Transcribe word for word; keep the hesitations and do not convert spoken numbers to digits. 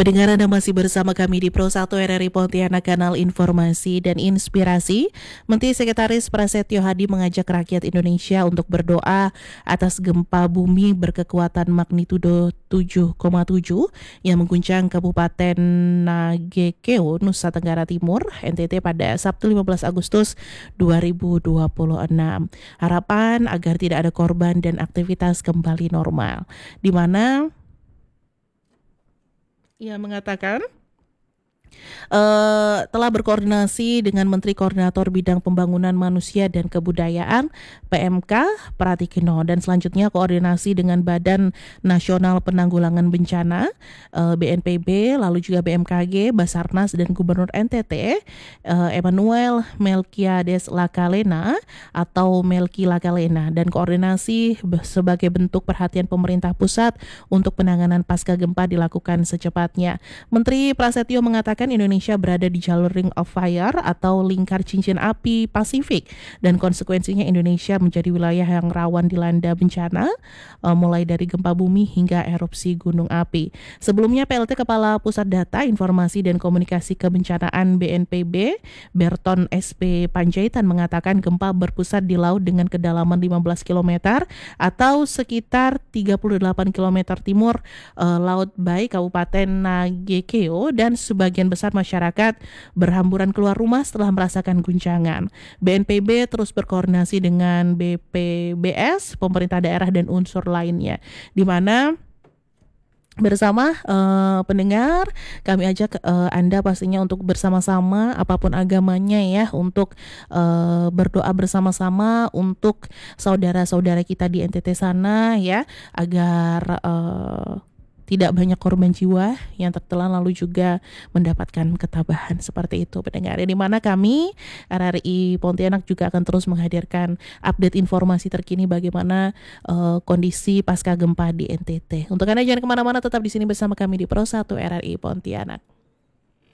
Pendengar, Anda masih bersama kami di Pro satu R R I Pontianak, kanal informasi dan inspirasi. Menteri Sekretaris Prasetyo Hadi mengajak rakyat Indonesia untuk berdoa atas gempa bumi berkekuatan magnitudo tujuh koma tujuh yang mengguncang Kabupaten Nagekeo, Nusa Tenggara Timur, N T T pada Sabtu lima belas Agustus dua ribu dua puluh enam. Harapan agar tidak ada korban dan aktivitas kembali normal, di mana ia mengatakan uh, telah berkoordinasi dengan Menteri Koordinator Bidang Pembangunan Manusia dan Kebudayaan P M K Pratikno, dan selanjutnya koordinasi dengan Badan Nasional Penanggulangan Bencana uh, B N P B, lalu juga B M K G, Basarnas, dan Gubernur N T T uh, Emmanuel Melkiades Lakalena atau Melki Lakalena, dan koordinasi sebagai bentuk perhatian pemerintah pusat untuk penanganan pasca gempa dilakukan secepatnya. Menteri Prasetyo mengatakan Indonesia berada di jalur Ring of Fire atau lingkar cincin api Pasifik, dan konsekuensinya Indonesia menjadi wilayah yang rawan dilanda bencana uh, mulai dari gempa bumi hingga erupsi gunung api. Sebelumnya P L T Kepala Pusat Data, Informasi dan Komunikasi Kebencanaan B N P B, Berton S P Panjaitan, mengatakan gempa berpusat di laut dengan kedalaman lima belas kilometer atau sekitar tiga puluh delapan kilometer timur uh, Laut Bai, Kabupaten Nagekeo, dan sebagian besar masyarakat berhamburan keluar rumah setelah merasakan guncangan. B N P B terus berkoordinasi dengan B P B S, pemerintah daerah, dan unsur lainnya, di mana bersama uh, pendengar kami ajak uh, Anda pastinya untuk bersama-sama apapun agamanya ya, untuk uh, berdoa bersama-sama untuk saudara-saudara kita di N T T sana ya, agar uh, tidak banyak korban jiwa yang tertelan, lalu juga mendapatkan ketabahan seperti itu, pendengar. Di mana kami R R I Pontianak juga akan terus menghadirkan update informasi terkini bagaimana uh, kondisi pasca gempa di N T T. Untuk Anda jangan kemana-mana, tetap di sini bersama kami di Pro satu R R I Pontianak.